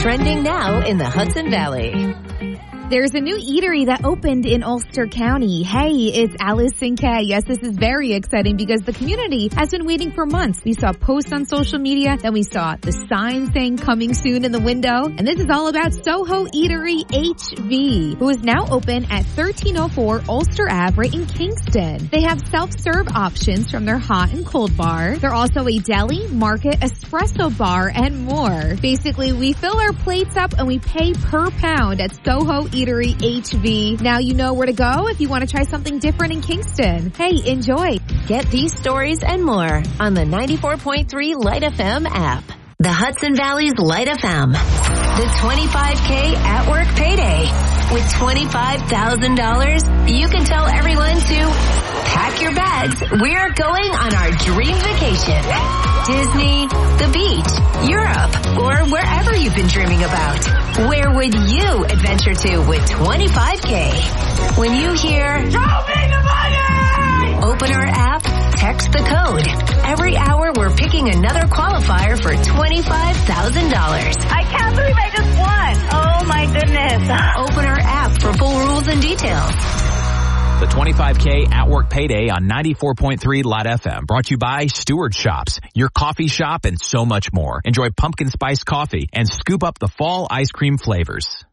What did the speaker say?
Trending now in the Hudson Valley. There's a new eatery that opened in Ulster County. Hey, it's Allison Kay. Yes, this is very exciting because the community has been waiting for months. We saw posts on social media, then we saw the sign saying coming soon in the window. And this is all about Soho Eatery HV, who is now open at 1304 Ulster Ave right in Kingston. They have self-serve options from their hot and cold bar. They're also a deli, market, espresso bar, and more. Basically, we fill our plates up and we pay per pound at Soho Eatery HV. Now you know where to go if you want to try something different in Kingston. Hey, enjoy. Get these stories and more on the 94.3 Light FM app. The Hudson Valley's Light FM. The 25K at work payday. With $25,000, you can tell everyone to pack your bags. We're going on our dream vacation. Disney, the beach, Europe, or wherever you've been dreaming about. Where would you adventure to with 25K? When you hear, "Show me the money!" Open our app, text the code. Every hour we're picking another qualifier for $25,000. I can't believe I just won. Oh my goodness. Open our app for full rules and details. The 25K at work payday on 94.3 Light FM. Brought to you by Stewart Shops, your coffee shop, and so much more. Enjoy pumpkin spice coffee and scoop up the fall ice cream flavors.